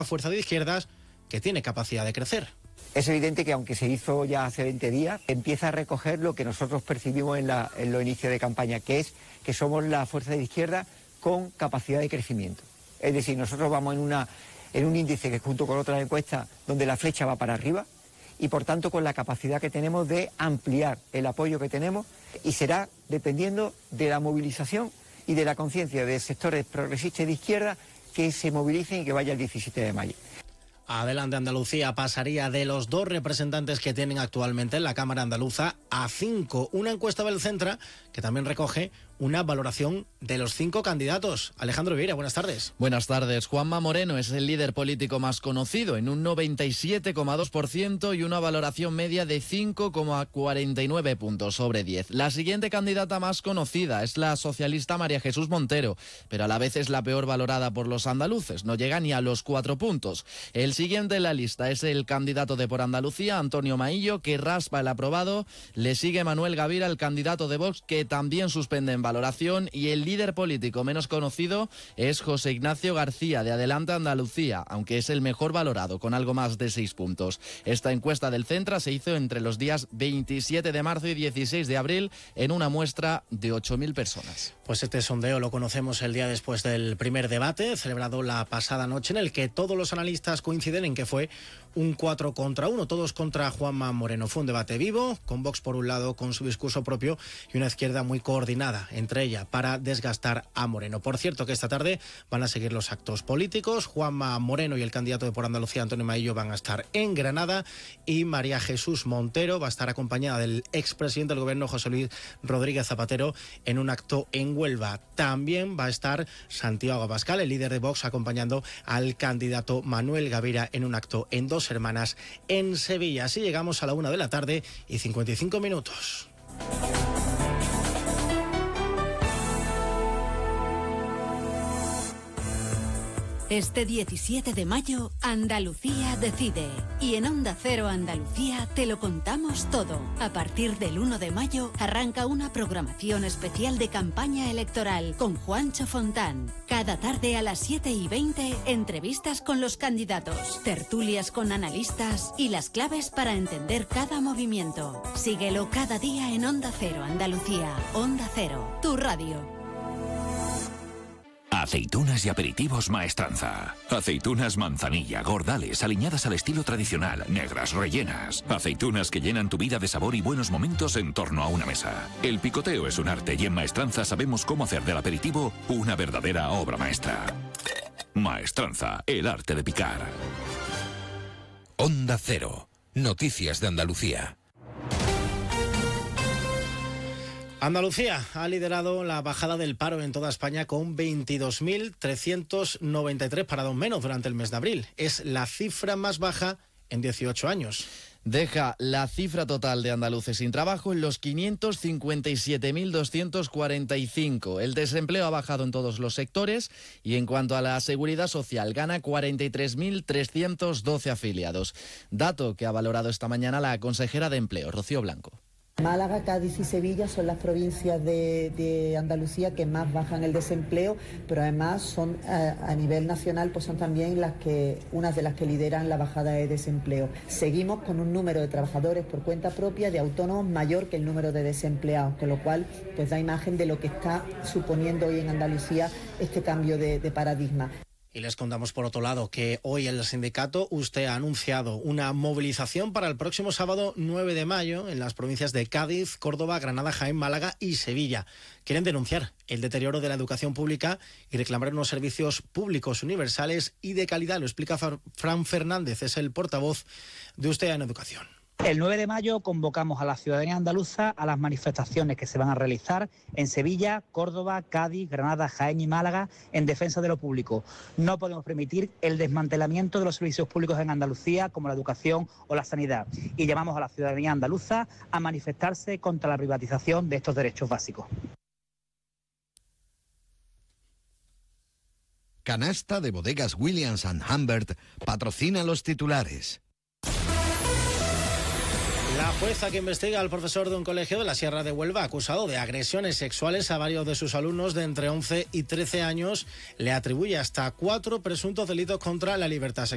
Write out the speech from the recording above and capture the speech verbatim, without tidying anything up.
fuerza de izquierdas que tiene capacidad de crecer. Es evidente que aunque se hizo ya hace veinte días, empieza a recoger lo que nosotros percibimos en, la, en los inicios de campaña, que es que somos la fuerza de izquierda con capacidad de crecimiento. Es decir, nosotros vamos en, una, en un índice que junto con otras encuestas donde la flecha va para arriba y por tanto con la capacidad que tenemos de ampliar el apoyo que tenemos, y será dependiendo de la movilización y de la conciencia de sectores progresistas de izquierda que se movilicen y que vaya el diecisiete de mayo. Adelante Andalucía pasaría de los dos representantes que tienen actualmente en la Cámara Andaluza a cinco. Una encuesta del Centra que también recoge una valoración de los cinco candidatos. Alejandro Vieira, buenas tardes. Buenas tardes. Juanma Moreno es el líder político más conocido en un noventa y siete coma dos por ciento y una valoración media de cinco coma cuarenta y nueve puntos sobre diez. La siguiente candidata más conocida es la socialista María Jesús Montero, pero a la vez es la peor valorada por los andaluces. No llega ni a los cuatro puntos. El siguiente en la lista es el candidato de Por Andalucía, Antonio Maillo, que raspa el aprobado. Le sigue Manuel Gavira, el candidato de Vox, que también suspende en valoración, y el líder político menos conocido es José Ignacio García, de Adelante Andalucía, aunque es el mejor valorado, con algo más de seis puntos. Esta encuesta del Centra se hizo entre los días veintisiete de marzo y dieciséis de abril en una muestra de ocho mil personas. Pues este sondeo lo conocemos el día después del primer debate, celebrado la pasada noche, en el que todos los analistas coinciden en que fue un cuatro contra uno, todos contra Juanma Moreno. Fue un debate vivo, con Vox por un lado con su discurso propio y una izquierda muy coordinada entre ella para desgastar a Moreno. Por cierto que esta tarde van a seguir los actos políticos. Juanma Moreno y el candidato de Por Andalucía, Antonio Maillo, van a estar en Granada, y María Jesús Montero va a estar acompañada del expresidente del gobierno, José Luis Rodríguez Zapatero, en un acto en Huelva. También va a estar Santiago Abascal, el líder de Vox, acompañando al candidato Manuel Gavira en un acto en Dos Hermanas en Sevilla. Así llegamos a la una de la tarde y cincuenta y cinco minutos. Este diecisiete de mayo, Andalucía decide. Y en Onda Cero Andalucía te lo contamos todo. A partir del uno de mayo arranca una programación especial de campaña electoral con Juancho Fontán. Cada tarde a las siete y veinte, entrevistas con los candidatos, tertulias con analistas y las claves para entender cada movimiento. Síguelo cada día en Onda Cero Andalucía. Onda Cero, tu radio. Aceitunas y aperitivos Maestranza. Aceitunas manzanilla, gordales, aliñadas al estilo tradicional, negras, rellenas. Aceitunas que llenan tu vida de sabor y buenos momentos en torno a una mesa. El picoteo es un arte y en Maestranza sabemos cómo hacer del aperitivo una verdadera obra maestra. Maestranza, el arte de picar. Onda Cero. Noticias de Andalucía. Andalucía ha liderado la bajada del paro en toda España con veintidós mil trescientos noventa y tres parados menos durante el mes de abril. Es la cifra más baja en dieciocho años. Deja la cifra total de andaluces sin trabajo en los quinientos cincuenta y siete mil doscientos cuarenta y cinco. El desempleo ha bajado en todos los sectores y en cuanto a la seguridad social gana cuarenta y tres mil trescientos doce afiliados. Dato que ha valorado esta mañana la consejera de Empleo, Rocío Blanco. Málaga, Cádiz y Sevilla son las provincias de, de Andalucía que más bajan el desempleo, pero además son a, a nivel nacional pues son también las que unas de las que lideran la bajada de desempleo. Seguimos con un número de trabajadores por cuenta propia de autónomos mayor que el número de desempleados, con lo cual pues da imagen de lo que está suponiendo hoy en Andalucía este cambio de, de paradigma. Y les contamos por otro lado que hoy el sindicato Usted ha anunciado una movilización para el próximo sábado nueve de mayo en las provincias de Cádiz, Córdoba, Granada, Jaén, Málaga y Sevilla. Quieren denunciar el deterioro de la educación pública y reclamar unos servicios públicos universales y de calidad. Lo explica Fran Fernández, es el portavoz de Usted en Educación. El nueve de mayo convocamos a la ciudadanía andaluza a las manifestaciones que se van a realizar en Sevilla, Córdoba, Cádiz, Granada, Jaén y Málaga en defensa de lo público. No podemos permitir el desmantelamiento de los servicios públicos en Andalucía, como la educación o la sanidad. Y llamamos a la ciudadanía andaluza a manifestarse contra la privatización de estos derechos básicos. Canasta de Bodegas Williams and Humbert patrocina los titulares. La jueza que investiga al profesor de un colegio de la Sierra de Huelva, acusado de agresiones sexuales a varios de sus alumnos de entre once y trece años, le atribuye hasta cuatro presuntos delitos contra la libertad sexual.